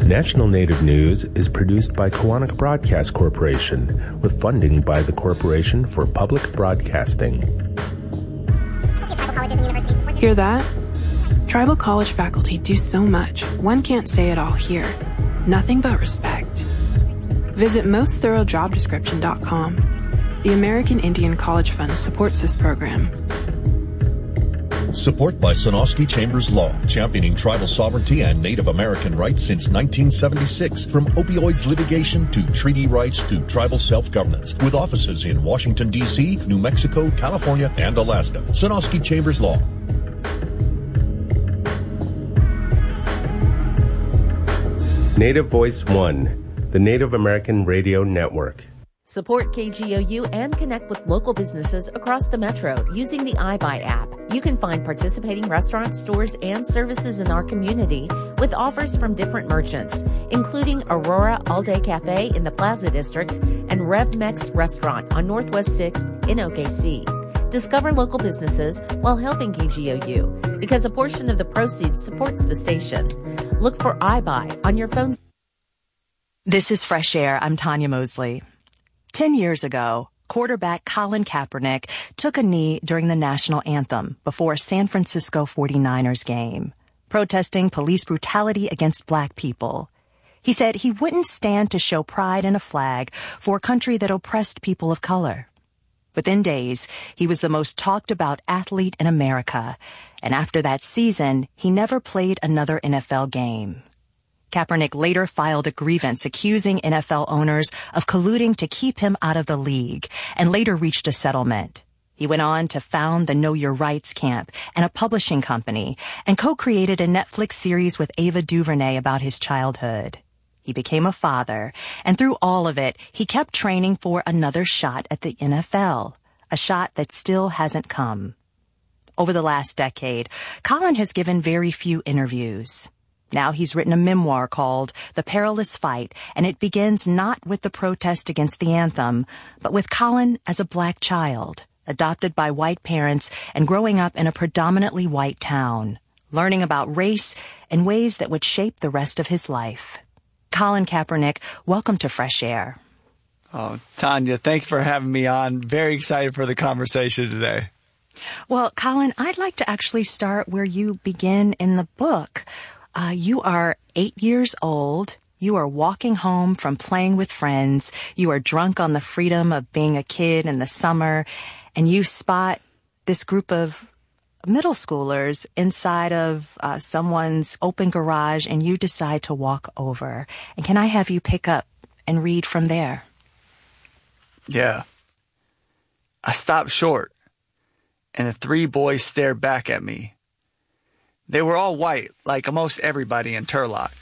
National Native News is produced by Koahnic Broadcast Corporation with funding by the Corporation for Public Broadcasting. Hear that? Tribal college faculty do so much, one can't say it all here. Nothing but respect. Visit mostthoroughdjobdescription.com. The American Indian College Fund supports this program. Support by Sonosky Chambers Law, championing tribal sovereignty and Native American rights since 1976. From opioids litigation to treaty rights to tribal self-governance. With offices in Washington, D.C., New Mexico, California, and Alaska. Sonosky Chambers Law. Native Voice One, the Native American Radio Network. Support KGOU and connect with local businesses across the metro using the iBuy app. You can find participating restaurants, stores, and services in our community with offers from different merchants, including Aurora All Day Cafe in the Plaza District and RevMex Restaurant on Northwest 6th in OKC. Discover local businesses while helping KGOU because a portion of the proceeds supports the station. Look for iBuy on your phone. This is Fresh Air. I'm Tanya Mosley. 10 years ago, quarterback Colin Kaepernick took a knee during the national anthem before a San Francisco 49ers game, protesting police brutality against black people. He said he wouldn't stand to show pride in a flag for a country that oppressed people of color. Within days, he was the most talked about athlete in America, and after that season, he never played another NFL game. Kaepernick later filed a grievance accusing NFL owners of colluding to keep him out of the league, and later reached a settlement. He went on to found the Know Your Rights Camp and a publishing company, and co-created a Netflix series with Ava DuVernay about his childhood. He became a father, and through all of it, he kept training for another shot at the NFL, a shot that still hasn't come. Over the last decade, Colin has given very few interviews. Now he's written a memoir called The Perilous Fight, and it begins not with the protest against the anthem, but with Colin as a black child, adopted by white parents and growing up in a predominantly white town, learning about race in ways that would shape the rest of his life. Colin Kaepernick, welcome to Fresh Air. Oh, Tanya, thanks for having me on. Very excited for the conversation today. Well, Colin, I'd like to actually start where you begin in the book. You are 8 years old. You are walking home from playing with friends. You are drunk on the freedom of being a kid in the summer, and you spot this group of middle schoolers inside of someone's open garage, and you decide to walk over. And can I have you pick up and read from there? Yeah. I stopped short, and the three boys stared back at me. They were all white, like almost everybody in Turlock.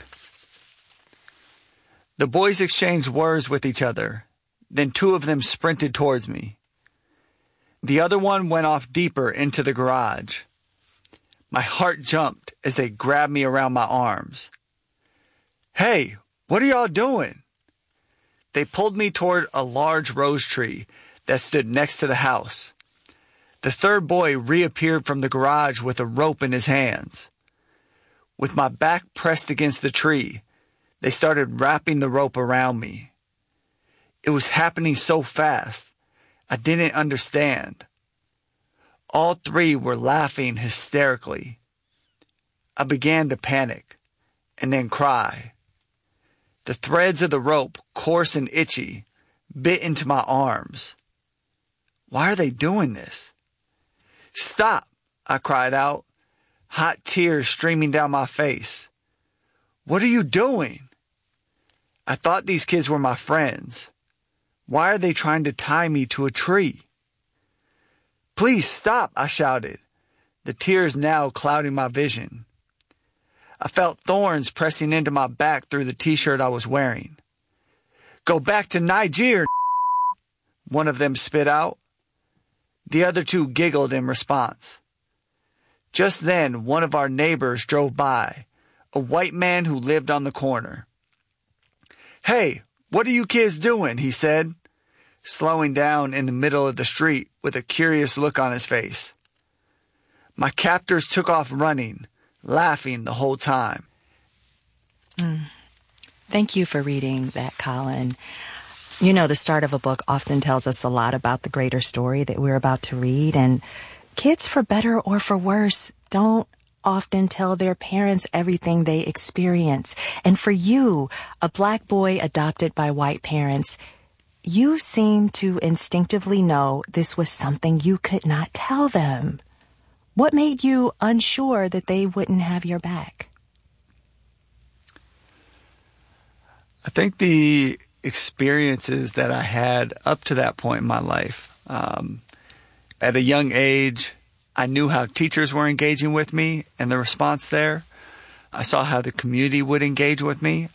The boys exchanged words with each other. Then two of them sprinted towards me. The other one went off deeper into the garage. My heart jumped as they grabbed me around my arms. "Hey, what are y'all doing?" They pulled me toward a large rose tree that stood next to the house. The third boy reappeared from the garage with a rope in his hands. With my back pressed against the tree, they started wrapping the rope around me. It was happening so fast, I didn't understand. All three were laughing hysterically. I began to panic and then cry. The threads of the rope, coarse and itchy, bit into my arms. Why are they doing this? "Stop!" I cried out, hot tears streaming down my face. "What are you doing?" I thought these kids were my friends. Why are they trying to tie me to a tree? "Please stop," I shouted, the tears now clouding my vision. I felt thorns pressing into my back through the t-shirt I was wearing. "Go back to Niger," one of them spit out. The other two giggled in response. Just then, one of our neighbors drove by, a white man who lived on the corner. "Hey, what are you kids doing?" he said, slowing down in the middle of the street with a curious look on his face. My captors took off running, laughing the whole time. Thank you for reading that, Colin. You know, the start of a book often tells us a lot about the greater story that we're about to read, and kids, for better or for worse, don't often tell their parents everything they experience. And for you, a Black boy adopted by white parents, you seem to instinctively know this was something you could not tell them. What made you unsure that they wouldn't have your back? I think the experiences that I had up to that point in my life, at a young age, I knew how teachers were engaging with me and the response there. I saw how the community would engage with me.